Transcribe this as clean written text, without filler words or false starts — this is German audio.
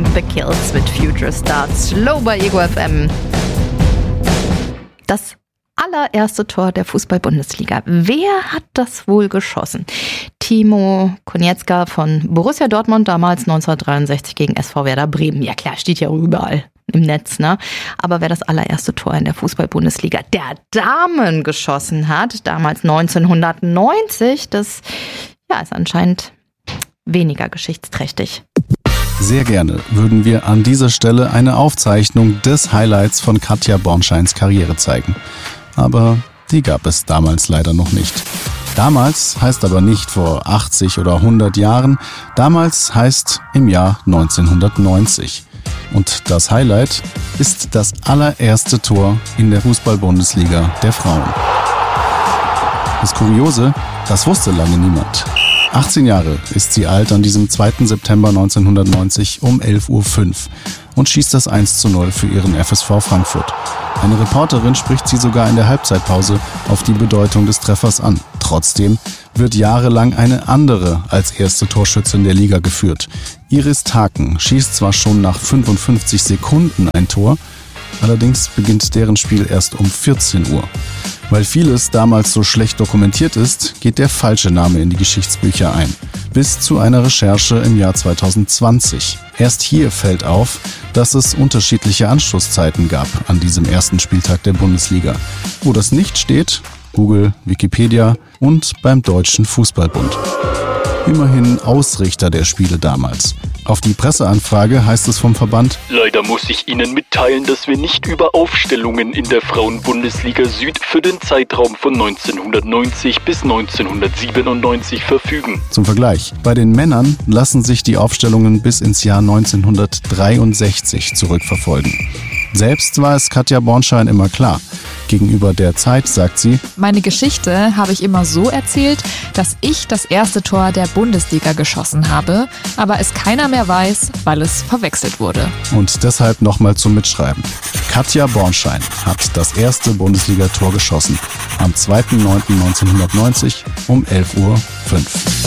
The Kills mit Future Stars. Slow bei Ego FM. Das allererste Tor der Fußball-Bundesliga. Wer hat das wohl geschossen? Timo Konietzka von Borussia Dortmund, damals 1963 gegen SV Werder Bremen. Ja klar, steht ja überall im Netz, ne? Aber wer das allererste Tor in der Fußball-Bundesliga der Damen geschossen hat, damals 1990, das ist anscheinend weniger geschichtsträchtig. Sehr gerne würden wir an dieser Stelle eine Aufzeichnung des Highlights von Katja Bornscheins Karriere zeigen. Aber die gab es damals leider noch nicht. Damals heißt aber nicht vor 80 oder 100 Jahren. Damals heißt im Jahr 1990. Und das Highlight ist das allererste Tor in der Fußball-Bundesliga der Frauen. Das Kuriose, das wusste lange niemand. 18 Jahre ist sie alt an diesem 2. September 1990 um 11.05 Uhr und schießt das 1:0 für ihren FSV Frankfurt. Eine Reporterin spricht sie sogar in der Halbzeitpause auf die Bedeutung des Treffers an. Trotzdem wird jahrelang eine andere als erste Torschützin der Liga geführt. Iris Thaken schießt zwar schon nach 55 Sekunden ein Tor, allerdings beginnt deren Spiel erst um 14 Uhr. Weil vieles damals so schlecht dokumentiert ist, geht der falsche Name in die Geschichtsbücher ein. Bis zu einer Recherche im Jahr 2020. Erst hier fällt auf, dass es unterschiedliche Anstoßzeiten gab an diesem ersten Spieltag der Bundesliga. Wo das nicht steht, Google, Wikipedia und beim Deutschen Fußballbund. Immerhin Ausrichter der Spiele damals. Auf die Presseanfrage heißt es vom Verband: Leider muss ich Ihnen mitteilen, dass wir nicht über Aufstellungen in der Frauen-Bundesliga Süd für den Zeitraum von 1990 bis 1997 verfügen. Zum Vergleich, bei den Männern lassen sich die Aufstellungen bis ins Jahr 1963 zurückverfolgen. Selbst war es Katja Bornschein immer klar. Gegenüber der Zeit sagt sie: Meine Geschichte habe ich immer so erzählt, dass ich das erste Tor der Bundesliga geschossen habe, aber es keiner mehr weiß, weil es verwechselt wurde. Und deshalb nochmal zum Mitschreiben. Katja Bornschein hat das erste Bundesliga-Tor geschossen. Am 2.9.1990 um 11.05 Uhr.